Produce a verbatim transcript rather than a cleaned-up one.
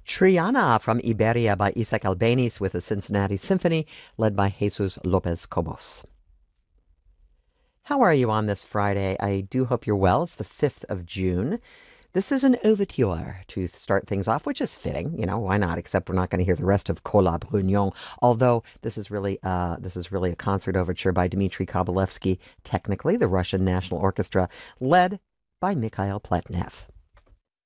Triana from Iberia by Isaac Albeniz with the Cincinnati Symphony, led by Jesus Lopez Cobos. How are you on this Friday? I do hope you're well. It's the fifth of June. This is an overture to start things off, which is fitting. You know, why not? Except we're not going to hear the rest of Kola Brugnon. Although this is really, uh, this is really a concert overture by Dmitry Kobalevsky, technically the Russian National Orchestra, led by Mikhail Pletnev.